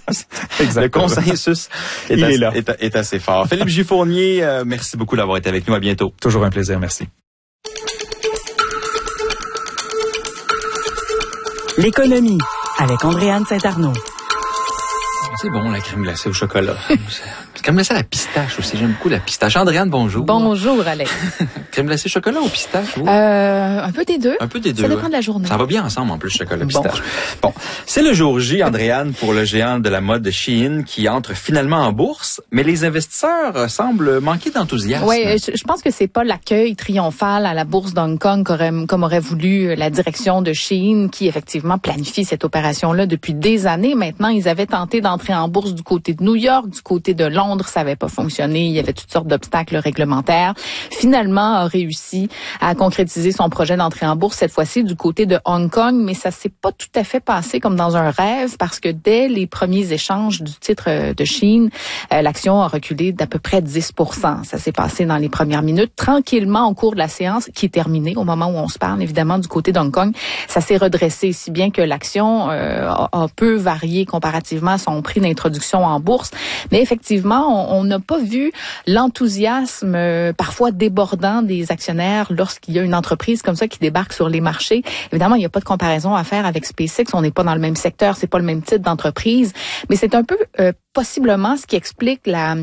Le consensus est assez fort. Philippe Gifournier, merci beaucoup d'avoir été avec nous. À bientôt. Toujours un plaisir. Merci. L'économie avec Andréane Saint-Arnaud. C'est bon, la crème glacée au chocolat. Crème glacée à la pistache aussi. J'aime beaucoup la pistache. Andréane, bonjour. Bonjour, Alex. Crème glacée chocolat ou pistache? Un peu des deux. Un peu des deux. Ça dépend de la journée. Ça va bien ensemble, en plus, chocolat et pistache. Bon. C'est le jour J, Andréane, pour le géant de la mode Shein qui entre finalement en bourse, mais les investisseurs semblent manquer d'enthousiasme. Oui, je pense que c'est pas l'accueil triomphal à la bourse d'Hong Kong comme aurait voulu la direction de Shein, qui effectivement planifie cette opération-là depuis des années. Maintenant, ils avaient tenté d'entrer en bourse du côté de New York, du côté de Londres, ça n'avait pas fonctionné. Il y avait toutes sortes d'obstacles réglementaires. Finalement, a réussi à concrétiser son projet d'entrée en bourse, cette fois-ci du côté de Hong Kong, mais ça s'est pas tout à fait passé comme dans un rêve, parce que dès les premiers échanges du titre de Shein, l'action a reculé d'à peu près 10%. Ça s'est passé dans les premières minutes. Tranquillement, au cours de la séance, qui est terminée au moment où on se parle, évidemment, du côté d'Hong Kong, ça s'est redressé, si bien que l'action a peu varié comparativement à son prix d'introduction en bourse. Mais effectivement, on n'a pas vu l'enthousiasme parfois débordant des actionnaires lorsqu'il y a une entreprise comme ça qui débarque sur les marchés. Évidemment, il n'y a pas de comparaison à faire avec SpaceX. On n'est pas dans le même secteur, c'est pas le même type d'entreprise. Mais c'est un peu possiblement ce qui explique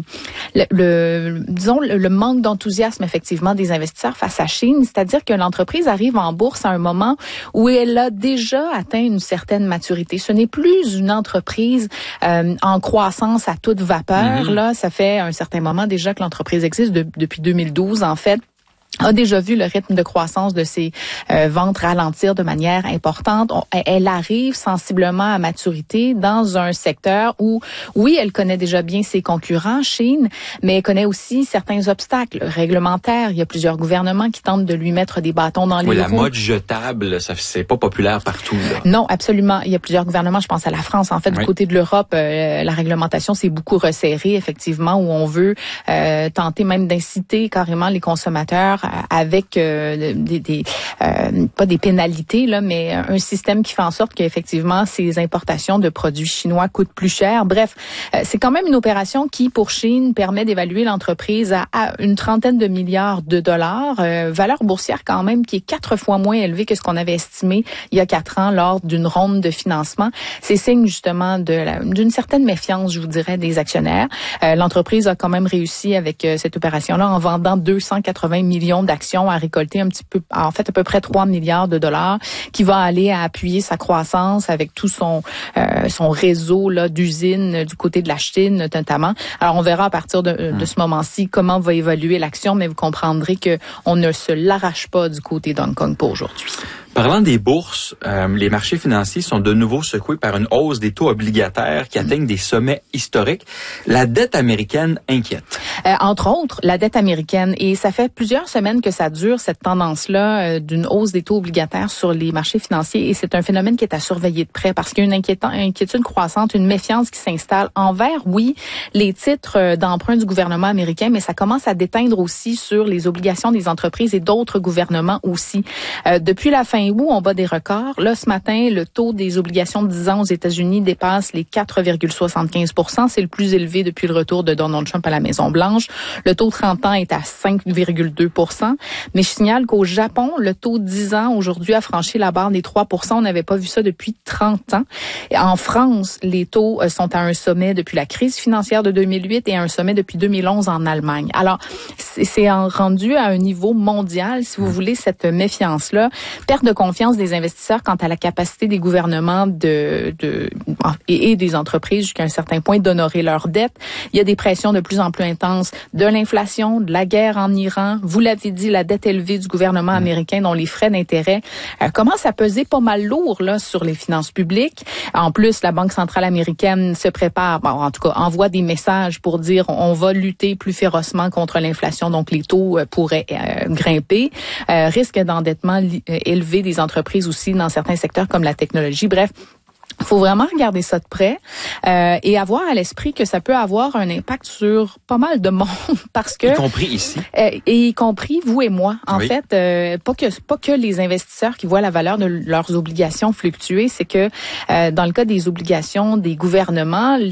le manque d'enthousiasme effectivement des investisseurs face à Shein. C'est-à-dire que l'entreprise arrive en bourse à un moment où elle a déjà atteint une certaine maturité. Ce n'est plus une entreprise en croissance à toute vapeur. Là, ça fait un certain moment déjà que l'entreprise existe, depuis 2012 en fait. A déjà vu le rythme de croissance de ses ventes ralentir de manière importante. Elle arrive sensiblement à maturité dans un secteur où, oui, elle connaît déjà bien ses concurrents, Shein, mais elle connaît aussi certains obstacles réglementaires. Il y a plusieurs gouvernements qui tentent de lui mettre des bâtons dans les roues. La mode jetable, ça c'est pas populaire partout, là. Non, absolument. Il y a plusieurs gouvernements, je pense à la France, en fait, du côté de l'Europe, la réglementation s'est beaucoup resserrée, effectivement, où on veut tenter même d'inciter carrément les consommateurs avec pas des pénalités là, mais un système qui fait en sorte qu'effectivement ces importations de produits chinois coûtent plus cher. Bref, c'est quand même une opération qui pour Shein permet d'évaluer l'entreprise à une trentaine de milliards de dollars, valeur boursière quand même qui est 4 fois moins élevée que ce qu'on avait estimé il y a 4 ans lors d'une ronde de financement. C'est signe justement d'une certaine méfiance, je vous dirais, des actionnaires. L'entreprise a quand même réussi avec cette opération-là en vendant 280 millions d'actions à récolter un petit peu, en fait à peu près 3 milliards de dollars, qui va aller à appuyer sa croissance avec tout son réseau là d'usines du côté de la Chine notamment. Alors on verra à partir de ce moment-ci comment va évoluer l'action, mais vous comprendrez que on ne se l'arrache pas du côté d'Hong Kong pour aujourd'hui. Parlant des bourses, les marchés financiers sont de nouveau secoués par une hausse des taux obligataires qui atteignent des sommets historiques. La dette américaine inquiète. Entre autres, la dette américaine. Et ça fait plusieurs semaines que ça dure, cette tendance-là d'une hausse des taux obligataires sur les marchés financiers. Et c'est un phénomène qui est à surveiller de près parce qu'il y a une inquiétude croissante, une méfiance qui s'installe envers, oui, les titres d'emprunt du gouvernement américain, mais ça commence à déteindre aussi sur les obligations des entreprises et d'autres gouvernements aussi. Depuis la fin août, on bat des records. Là, ce matin, le taux des obligations de 10 ans aux États-Unis dépasse les 4,75 %. C'est le plus élevé depuis le retour de Donald Trump à la Maison-Blanche. Le taux 30 ans est à 5,2 %. Mais je signale qu'au Japon, le taux 10 ans aujourd'hui a franchi la barre des 3 %. On n'avait pas vu ça depuis 30 ans. Et en France, les taux sont à un sommet depuis la crise financière de 2008 et à un sommet depuis 2011 en Allemagne. Alors, c'est rendu à un niveau mondial, si vous voulez, cette méfiance-là. Perte de confiance des investisseurs quant à la capacité des gouvernements et des entreprises jusqu'à un certain point d'honorer leurs dettes. Il y a des pressions de plus en plus intenses de l'inflation, de la guerre en Iran. Vous l'avez dit, la dette élevée du gouvernement américain dont les frais d'intérêt commencent à peser pas mal lourd là sur les finances publiques. En plus, la Banque centrale américaine se prépare, en tout cas, envoie des messages pour dire on va lutter plus férocement contre l'inflation, donc les taux pourraient grimper. Risque d'endettement élevé des entreprises aussi dans certains secteurs comme la technologie. Bref, il faut vraiment regarder ça de près et avoir à l'esprit que ça peut avoir un impact sur pas mal de monde parce que y compris ici et y compris vous et moi en fait pas que les investisseurs qui voient la valeur de leurs obligations fluctuer, c'est que dans le cas des obligations des gouvernements,